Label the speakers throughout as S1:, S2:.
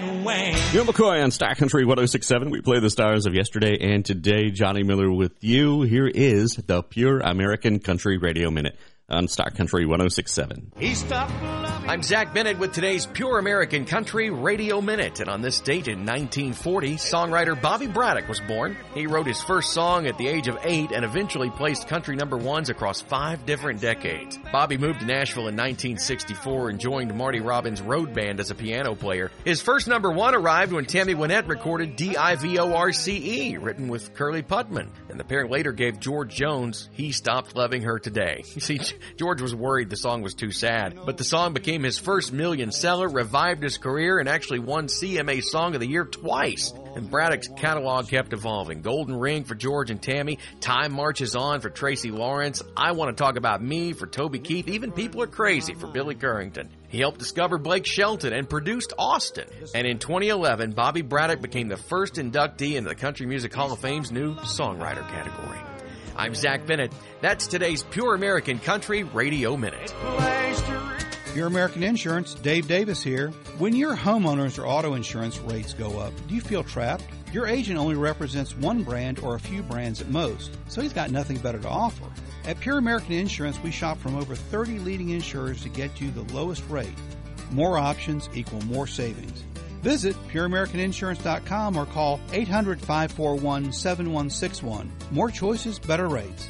S1: and Wayne.
S2: Neil McCoy on Star Country 106.7. We play the stars of yesterday and today. Johnny Miller with you. Here is the Pure American Country Radio Minute on Star Country 106.7.
S1: He stopped loving.
S3: I'm Zach Bennett with today's Pure American Country Radio Minute. And on this date in 1940, songwriter Bobby Braddock was born. He wrote his first song at the age of 8 and eventually placed country number ones across 5 different decades. Bobby moved to Nashville in 1964 and joined Marty Robbins' road band as a piano player. His first number one arrived when Tammy Wynette recorded Divorce, written with Curly Putman. And the pair later gave George Jones He Stopped Loving Her Today. You see, George was worried the song was too sad, but the song became his first million seller, revived his career, and actually won CMA Song of the Year twice. And Braddock's catalog kept evolving. Golden Ring for George and Tammy, Time Marches On for Tracy Lawrence, I Want to Talk About Me for Toby Keith, even People Are Crazy for Billy Currington. He helped discover Blake Shelton and produced Austin. And in 2011, Bobby Braddock became the first inductee into the Country Music Hall of Fame's new songwriter category. I'm Zach Bennett. That's today's Pure American Country Radio Minute.
S4: Pure American Insurance, Dave Davis here. When your homeowners or auto insurance rates go up, do you feel trapped? Your agent only represents one brand or a few brands at most, so he's got nothing better to offer. At Pure American Insurance, we shop from over 30 leading insurers to get you the lowest rate. More options equal more savings. Visit pureamericaninsurance.com or call 800-541-7161. More choices, better rates.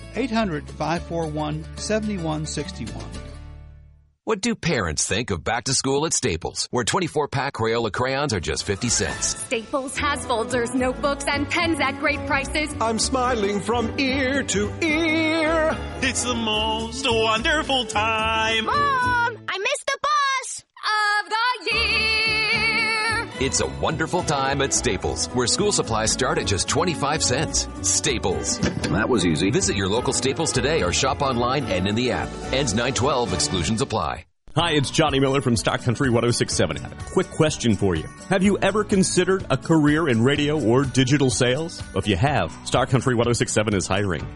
S4: 800-541-7161.
S5: What do parents think of back to school at Staples, where 24-pack Crayola crayons are just 50 cents?
S6: Staples has folders, notebooks, and pens at great prices.
S7: I'm smiling from ear to ear.
S1: It's the most wonderful time.
S6: Mom, I missed the bus of the year.
S5: It's a wonderful time at Staples, where school supplies start at just 25 cents. Staples.
S8: That was easy.
S5: Visit your local Staples today or shop online and in the app. Ends 9/12. Exclusions apply.
S2: Hi, it's Johnny Miller from Star Country 106.7. I have a quick question for you. Have you ever considered a career in radio or digital sales? If you have, Star Country 106.7 is hiring.